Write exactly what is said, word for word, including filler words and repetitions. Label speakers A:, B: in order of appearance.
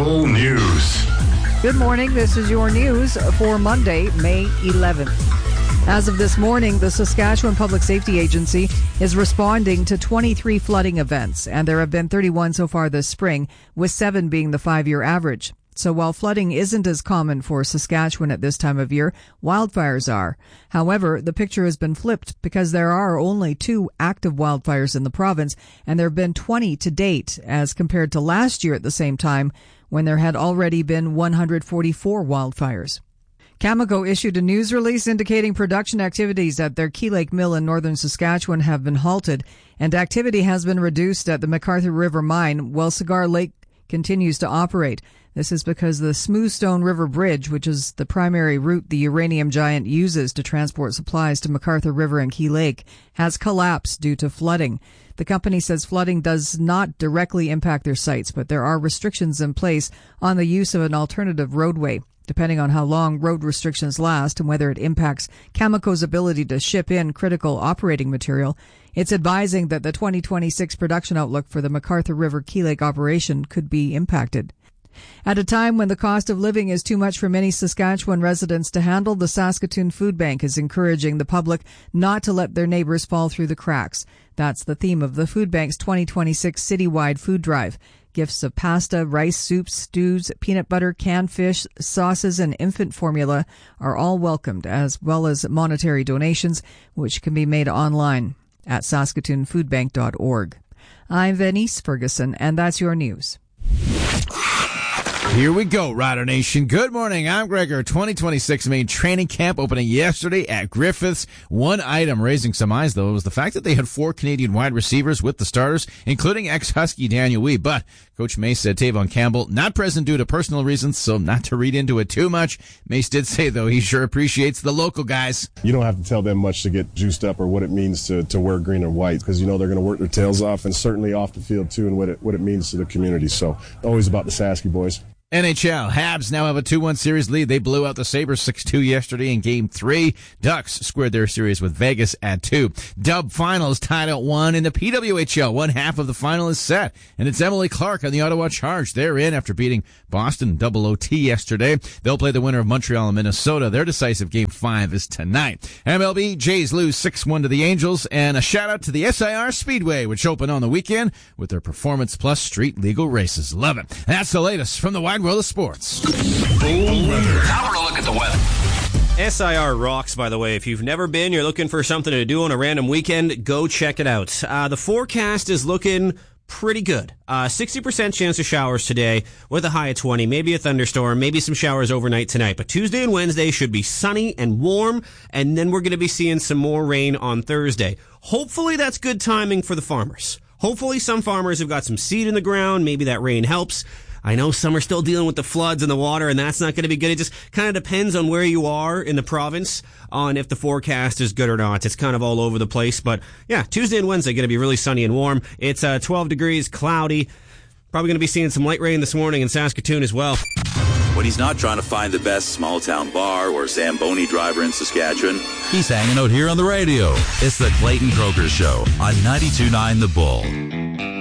A: Bull News.
B: Good morning. This is your news for Monday, May eleventh. As of this morning, the Saskatchewan Public Safety Agency is responding to twenty-three flooding events, and there have been thirty-one so far this spring, with seven being the five-year average. So while flooding isn't as common for Saskatchewan at this time of year, wildfires are. However, the picture has been flipped because there are only two active wildfires in the province, and there have been twenty to date as compared to last year at the same time when there had already been one hundred forty-four wildfires. Cameco issued a news release indicating production activities at their Key Lake mill in northern Saskatchewan have been halted, and activity has been reduced at the McArthur River mine while Cigar Lake continues to operate. This is because the Smoothstone River Bridge, which is the primary route the uranium giant uses to transport supplies to McArthur River and Key Lake, has collapsed due to flooding. The company says flooding does not directly impact their sites, but there are restrictions in place on the use of an alternative roadway. Depending on how long road restrictions last and whether it impacts Cameco's ability to ship in critical operating material, it's advising that the twenty twenty-six production outlook for the McArthur River Key Lake operation could be impacted. At a time when the cost of living is too much for many Saskatchewan residents to handle, the Saskatoon Food Bank is encouraging the public not to let their neighbors fall through the cracks. That's the theme of the Food Bank's twenty twenty-six citywide food drive. Gifts of pasta, rice, soups, stews, peanut butter, canned fish, sauces, and infant formula are all welcomed, as well as monetary donations, which can be made online at saskatoon food bank dot org. I'm Venice Ferguson, and that's your news.
C: Here we go, Rider Nation. Good morning. I'm Gregor. twenty twenty-six main training camp opening yesterday at Griffiths. One item raising some eyes, though, was the fact that they had four Canadian wide receivers with the starters, including ex-Husky Daniel Wee. But Coach Mace said Tavon Campbell not present due to personal reasons, so not to read into it too much. Mace did say, though, he sure appreciates the local guys.
D: You don't have to tell them much to get juiced up or what it means to, to wear green or white, because you know they're going to work their tails off, and certainly off the field, too, and what it, what it means to the community. So always about the Sasky boys.
C: N H L, Habs now have a two one series lead. They blew out the Sabres six two yesterday in Game three. Ducks squared their series with Vegas at two. Dub Finals tied at one in the P W H L. One half of the final is set, and it's Emily Clark on the Ottawa Charge. They're in after beating Boston double O T yesterday. They'll play the winner of Montreal and Minnesota. Their decisive Game five is tonight. M L B, Jays lose six one to the Angels, and a shout-out to the S I R Speedway, which opened on the weekend with their Performance Plus street legal races. Love it. That's the latest from the wide world of sports.
A: Bull weather. Now we're a look at the weather.
E: S I R rocks, by the way. If you've never been, you're looking for something to do on a random weekend, go check it out. Uh, the forecast is looking pretty good. Uh, sixty percent chance of showers today with a high of twenty, maybe a thunderstorm, maybe some showers overnight tonight. But Tuesday and Wednesday should be sunny and warm, and then we're going to be seeing some more rain on Thursday. Hopefully that's good timing for the farmers. Hopefully some farmers have got some seed in the ground. Maybe that rain helps. I know some are still dealing with the floods and the water, and that's not going to be good. It just kind of depends on where you are in the province on if the forecast is good or not. It's kind of all over the place. But, yeah, Tuesday and Wednesday going to be really sunny and warm. It's uh, twelve degrees, cloudy. Probably going to be seeing some light rain this morning in Saskatoon as well.
F: When he's not trying to find the best small-town bar or Zamboni driver in Saskatchewan,
G: he's hanging out here on the radio. It's the Clayton Croker Show on ninety-two point nine The Bull.